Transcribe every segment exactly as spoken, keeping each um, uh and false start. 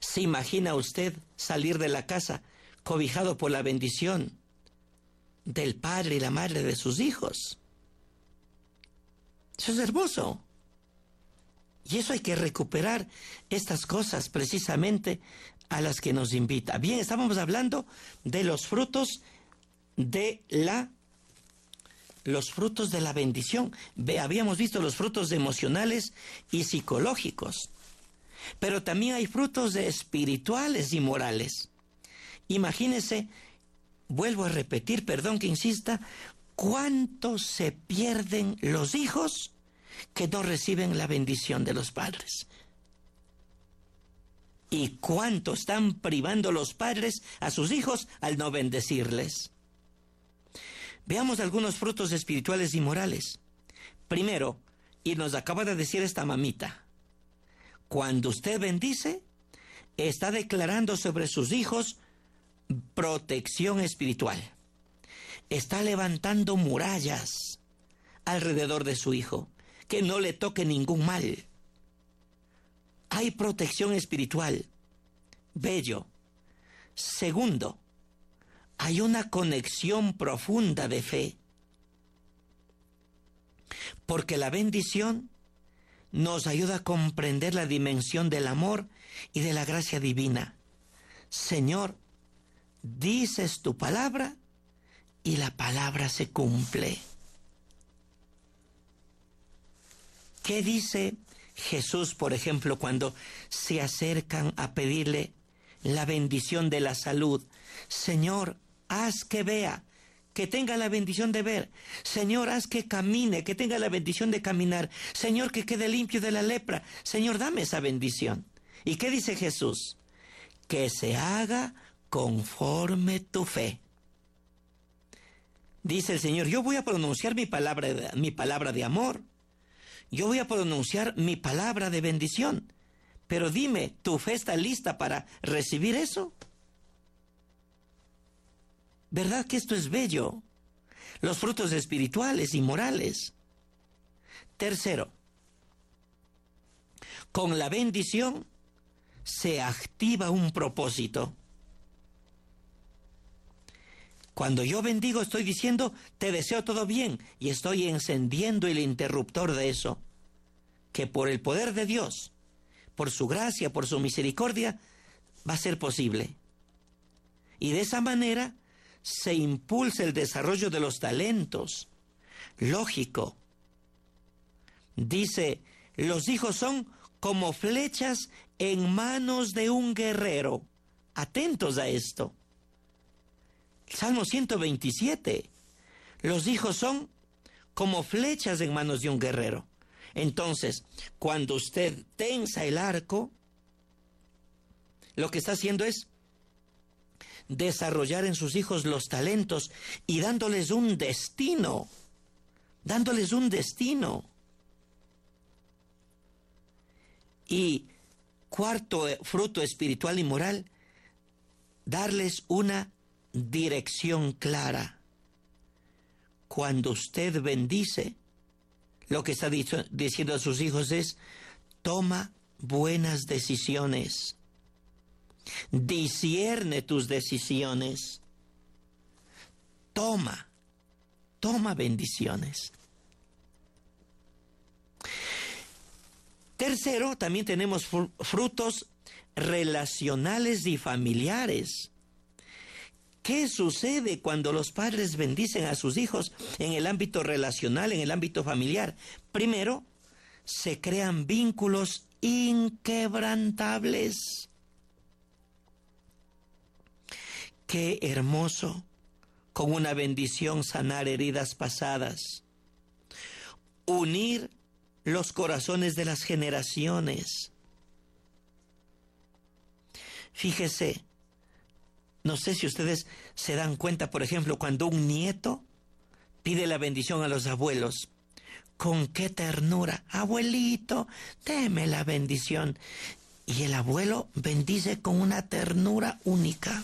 ¿Se imagina usted salir de la casa cobijado por la bendición del padre y la madre de sus hijos? Eso es hermoso. Y eso hay que recuperar, estas cosas precisamente a las que nos invita. Bien, estábamos hablando de los frutos de la los frutos de la bendición. Ve, habíamos visto los frutos emocionales y psicológicos. Pero también hay frutos espirituales y morales. Imagínense, vuelvo a repetir, perdón que insista, ¿cuántos se pierden los hijos que no reciben la bendición de los padres? ¿Y cuánto están privando los padres a sus hijos al no bendecirles? Veamos algunos frutos espirituales y morales. Primero, y nos acaba de decir esta mamita, cuando usted bendice, está declarando sobre sus hijos protección espiritual. Está levantando murallas alrededor de su hijo, que no le toque ningún mal. Hay protección espiritual. Bello. Segundo, hay una conexión profunda de fe. Porque la bendición nos ayuda a comprender la dimensión del amor y de la gracia divina. Señor, dices tu palabra y la palabra se cumple. ¿Qué dice Jesús, por ejemplo, cuando se acercan a pedirle la bendición de la salud? Señor, haz que vea, que tenga la bendición de ver. Señor, haz que camine, que tenga la bendición de caminar. Señor, que quede limpio de la lepra. Señor, dame esa bendición. ¿Y qué dice Jesús? Que se haga conforme tu fe. Dice el Señor, yo voy a pronunciar mi palabra, mi palabra de amor. Yo voy a pronunciar mi palabra de bendición. Pero dime, ¿tu fe está lista para recibir eso? ¿Verdad que esto es bello? Los frutos espirituales y morales. Tercero, con la bendición se activa un propósito. Cuando yo bendigo estoy diciendo, te deseo todo bien, y estoy encendiendo el interruptor de eso, que por el poder de Dios, por su gracia, por su misericordia, va a ser posible. Y de esa manera se impulsa el desarrollo de los talentos. Lógico. Dice, los hijos son como flechas en manos de un guerrero. Atentos a esto. Salmo ciento veintisiete. Los hijos son como flechas en manos de un guerrero. Entonces, cuando usted tensa el arco, lo que está haciendo es desarrollar en sus hijos los talentos y dándoles un destino, dándoles un destino. Y cuarto fruto espiritual y moral, darles una dirección clara. Cuando usted bendice, lo que está dicho, diciendo a sus hijos es, toma buenas decisiones. Discierne tus decisiones. Toma, toma bendiciones. Tercero, también tenemos frutos relacionales y familiares. ¿Qué sucede cuando los padres bendicen a sus hijos en el ámbito relacional, en el ámbito familiar? Primero, se crean vínculos inquebrantables. Qué hermoso, con una bendición sanar heridas pasadas, unir los corazones de las generaciones. Fíjese, no sé si ustedes se dan cuenta, por ejemplo, cuando un nieto pide la bendición a los abuelos. Con qué ternura, abuelito, deme la bendición. Y el abuelo bendice con una ternura única.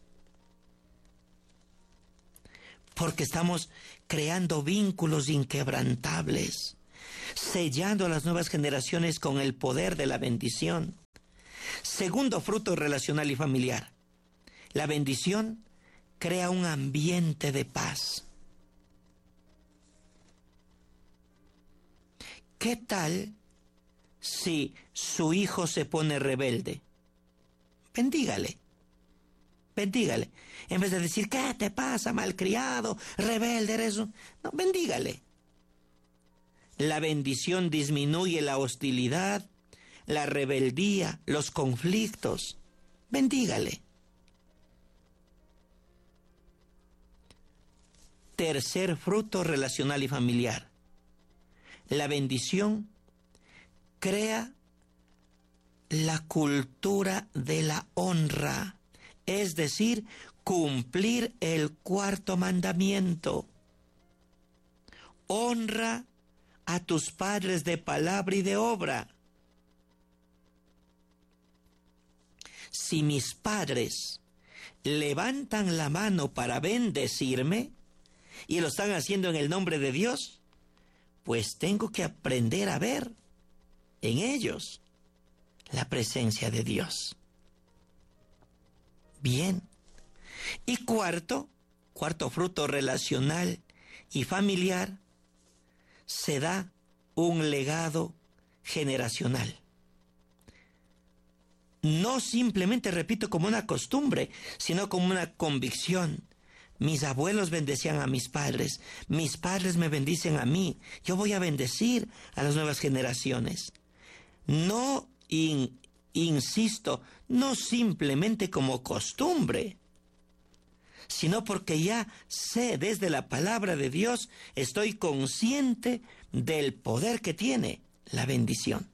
Porque estamos creando vínculos inquebrantables, sellando a las nuevas generaciones con el poder de la bendición. Segundo fruto relacional y familiar. La bendición crea un ambiente de paz. ¿Qué tal si su hijo se pone rebelde? Bendígale. Bendígale. En vez de decir, ¿qué te pasa, malcriado, rebelde eres? No, bendígale. La bendición disminuye la hostilidad, la rebeldía, los conflictos. Bendígale. Tercer fruto relacional y familiar. La bendición crea la cultura de la honra, es decir, cumplir el cuarto mandamiento. Honra a tus padres de palabra y de obra. Si mis padres levantan la mano para bendecirme y lo están haciendo en el nombre de Dios, pues tengo que aprender a ver en ellos la presencia de Dios. Bien. Y cuarto, cuarto fruto relacional y familiar, se da un legado generacional. No simplemente, repito, como una costumbre, sino como una convicción. Mis abuelos bendecían a mis padres, mis padres me bendicen a mí, yo voy a bendecir a las nuevas generaciones. No, in, insisto, no simplemente como costumbre, sino porque ya sé desde la palabra de Dios, estoy consciente del poder que tiene la bendición.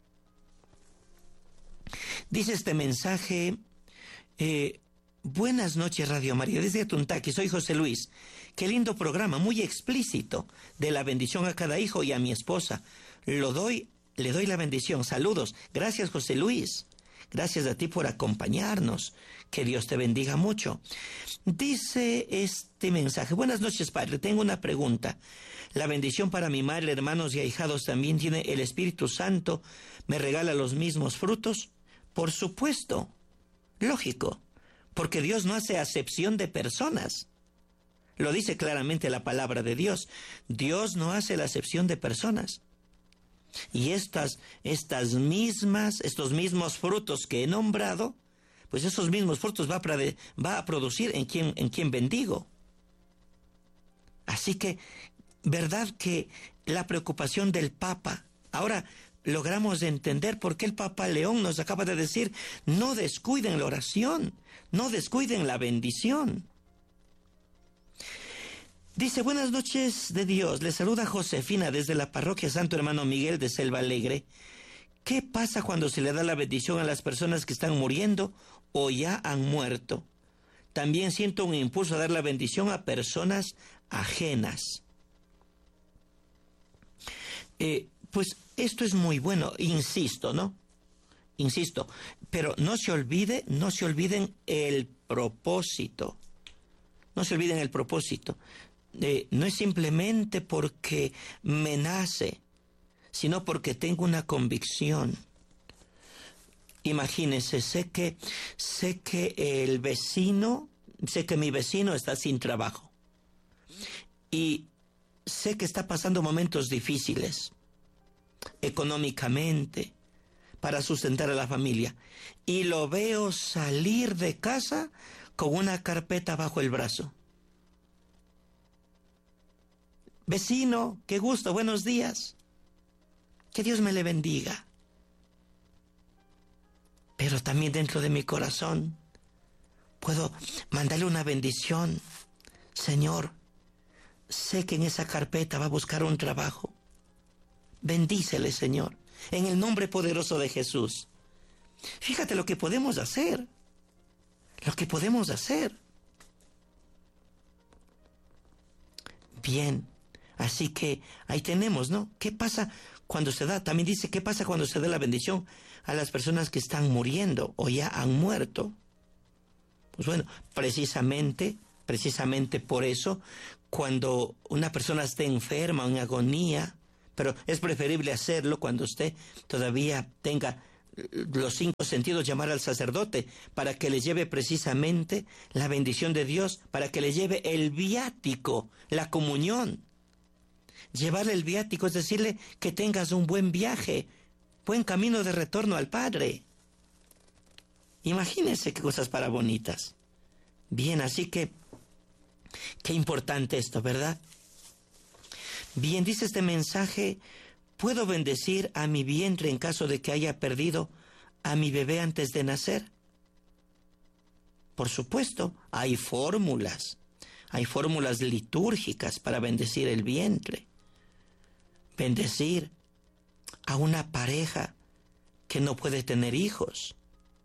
Dice este mensaje, eh, buenas noches Radio María, desde Atuntaqui, soy José Luis. Qué lindo programa, muy explícito, de la bendición a cada hijo y a mi esposa. Lo doy, le doy la bendición, saludos. Gracias José Luis, gracias a ti por acompañarnos. Que Dios te bendiga mucho. Dice este mensaje, buenas noches Padre, tengo una pregunta. La bendición para mi madre, hermanos y ahijados también tiene el Espíritu Santo, ¿me regala los mismos frutos? Por supuesto, lógico, porque Dios no hace acepción de personas. Lo dice claramente la palabra de Dios. Dios no hace la acepción de personas. Y estas, estas mismas, estos mismos frutos que he nombrado, pues esos mismos frutos va a, va a producir en quien, en quien bendigo. Así que, ¿verdad que la preocupación del Papa? Ahora logramos entender por qué el Papa León nos acaba de decir, no descuiden la oración, no descuiden la bendición. Dice, buenas noches de Dios, le saluda Josefina desde la parroquia Santo Hermano Miguel de Selva Alegre. ¿Qué pasa cuando se le da la bendición a las personas que están muriendo o ya han muerto? También siento un impulso a dar la bendición a personas ajenas. Eh, pues esto es muy bueno, insisto, ¿no? Insisto, pero no se olvide, no se olviden el propósito. No se olviden el propósito. Eh, no es simplemente porque me nace, sino porque tengo una convicción. Imagínense, sé que, sé que el vecino, sé que mi vecino está sin trabajo. Y sé que está pasando momentos difíciles, económicamente, para sustentar a la familia. Y lo veo salir de casa con una carpeta bajo el brazo. Vecino, qué gusto, buenos días. Que Dios me le bendiga. Pero también dentro de mi corazón puedo mandarle una bendición. Señor, sé que en esa carpeta va a buscar un trabajo. Bendícele, Señor, en el nombre poderoso de Jesús. Fíjate lo que podemos hacer. Lo que podemos hacer. Bien, así que ahí tenemos, ¿no? ¿Qué pasa cuando se da? También dice, ¿qué pasa cuando se da la bendición a las personas que están muriendo o ya han muerto? Pues bueno, precisamente, precisamente por eso, cuando una persona esté enferma o en agonía, pero es preferible hacerlo cuando usted todavía tenga los cinco sentidos, llamar al sacerdote para que le lleve precisamente la bendición de Dios, para que le lleve el viático, la comunión. Llevarle el viático es decirle que tengas un buen viaje, buen camino de retorno al Padre. Imagínense qué cosas para bonitas. Bien, así que, qué importante esto, ¿verdad? Bien, dice este mensaje: ¿puedo bendecir a mi vientre en caso de que haya perdido a mi bebé antes de nacer? Por supuesto, hay fórmulas. Hay fórmulas litúrgicas para bendecir el vientre. Bendecir a una pareja que no puede tener hijos.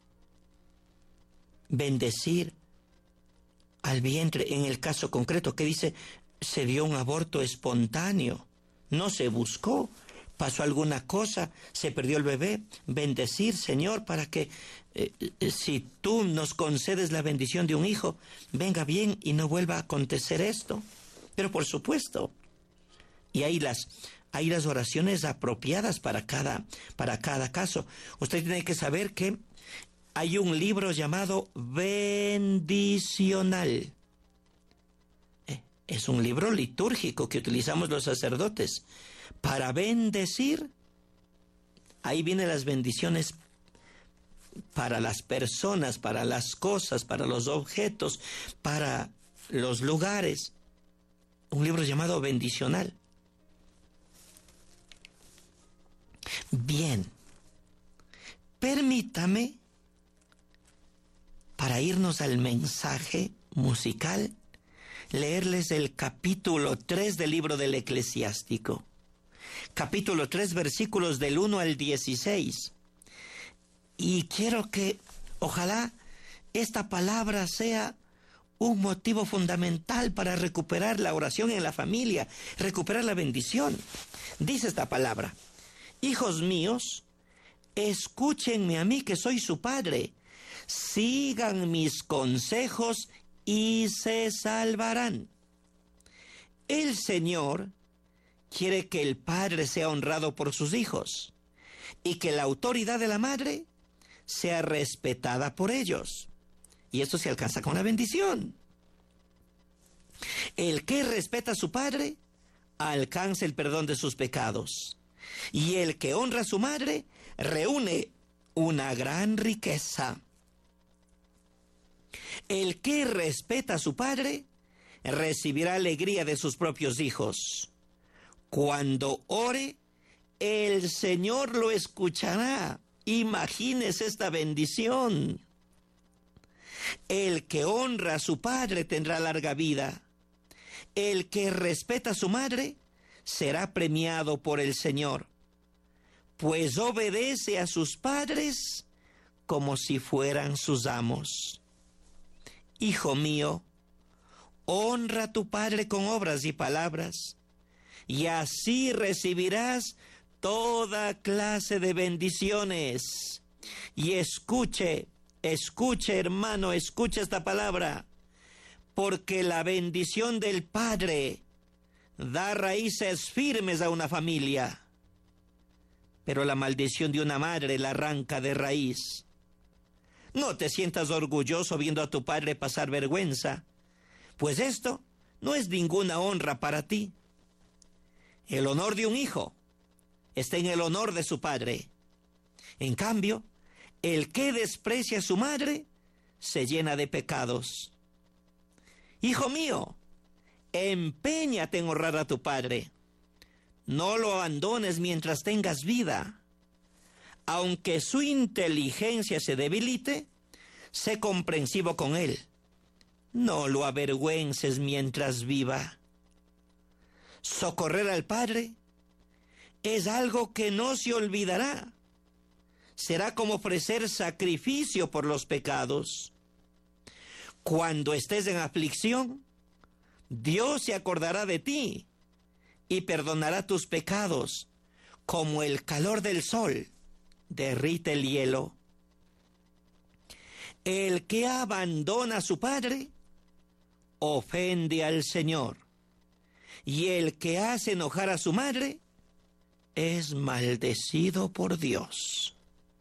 Bendecir al vientre en el caso concreto que dice se dio un aborto espontáneo, no se buscó, pasó alguna cosa, se perdió el bebé. Bendecir, Señor, para que eh, eh, si tú nos concedes la bendición de un hijo, venga bien y no vuelva a acontecer esto. Pero por supuesto, y hay las, hay las oraciones apropiadas para cada, para cada caso. Usted tiene que saber que hay un libro llamado Bendicional. Eh, es un libro litúrgico que utilizamos los sacerdotes para bendecir. Ahí vienen las bendiciones para las personas, para las cosas, para los objetos, para los lugares. Un libro llamado Bendicional. Bien, permítame, para irnos al mensaje musical, leerles el capítulo tres del libro del Eclesiástico. Capítulo tres, versículos del uno al dieciséis. Y quiero que, ojalá, esta palabra sea un motivo fundamental para recuperar la oración en la familia, recuperar la bendición. Dice esta palabra: hijos míos, escúchenme a mí que soy su padre. Sigan mis consejos y se salvarán. El Señor quiere que el padre sea honrado por sus hijos y que la autoridad de la madre sea respetada por ellos. Y esto se alcanza con la bendición. El que respeta a su padre alcanza el perdón de sus pecados. Y el que honra a su madre reúne una gran riqueza. El que respeta a su padre recibirá alegría de sus propios hijos. Cuando ore, el Señor lo escuchará. Imagínese esta bendición. El que honra a su padre tendrá larga vida. El que respeta a su madre será premiado por el Señor, pues obedece a sus padres como si fueran sus amos. Hijo mío, honra a tu padre con obras y palabras, y así recibirás toda clase de bendiciones. Y escuche, escuche, hermano, escuche esta palabra, porque la bendición del Padre da raíces firmes a una familia, pero la maldición de una madre la arranca de raíz. No te sientas orgulloso viendo a tu padre pasar vergüenza, pues esto no es ninguna honra para ti. El honor de un hijo está en el honor de su padre. En cambio, el que desprecia a su madre se llena de pecados. Hijo mío, empeñate en honrar a tu padre. No lo abandones mientras tengas vida. Aunque su inteligencia se debilite, sé comprensivo con él. No lo avergüences mientras viva. Socorrer al Padre es algo que no se olvidará. Será como ofrecer sacrificio por los pecados. Cuando estés en aflicción, Dios se acordará de ti y perdonará tus pecados, como el calor del sol derrite el hielo. El que abandona a su padre ofende al Señor, y el que hace enojar a su madre es maldecido por Dios.